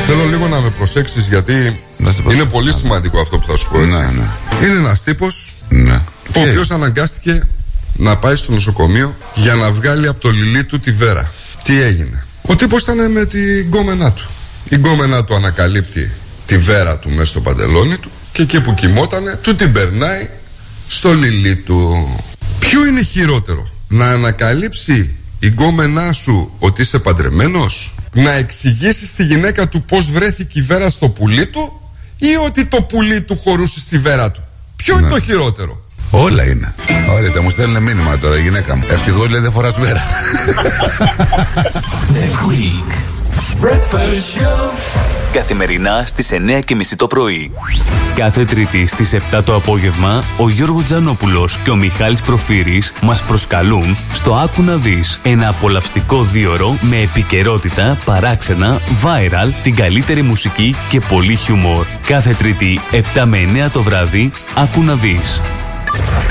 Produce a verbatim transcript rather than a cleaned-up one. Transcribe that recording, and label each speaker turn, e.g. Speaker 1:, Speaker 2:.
Speaker 1: Θέλω λίγο να με προσέξεις, γιατί είναι πολύ σημαντικό αυτό που θα σου πω. Ναι, ναι. Είναι ένας τύπος, ναι, ο οποίος αναγκάστηκε να πάει στο νοσοκομείο για να βγάλει από το λιλί του τη Βέρα. Τι έγινε? Ο τύπος ήταν με την γκόμενά του. Η γκόμενά του ανακαλύπτει τη Βέρα του μέσα στο παντελόνι του και εκεί που κοιμότανε του την περνάει στο λιλί του. Ποιο είναι χειρότερο? Να ανακαλύψει η γκόμενά σου ότι είσαι παντρεμένος, να εξηγήσεις στη γυναίκα του πως βρέθηκε η Βέρα στο πουλί του, ή ότι το πουλί του χωρούσε στη Βέρα του? Ποιο ναι. είναι το χειρότερο?
Speaker 2: Όλα είναι. Ορίστε, μου στέλνουν μήνυμα τώρα η γυναίκα μου. Ευτυχώς λέει δεν φοράς Βέρα.
Speaker 3: The Greek Breakfast Show. Καθημερινά στις εννιά και μισή το πρωί. Κάθε Τρίτη στις επτά το απόγευμα, ο Γιώργος Τζανόπουλος και ο Μιχάλης Προφύρης μας προσκαλούν στο Άκου να δεις. Ένα απολαυστικό δίωρο με επικαιρότητα, παράξενα, viral, την καλύτερη μουσική και πολύ χιούμορ. Κάθε Τρίτη επτά με εννιά το βράδυ, Άκου να δεις.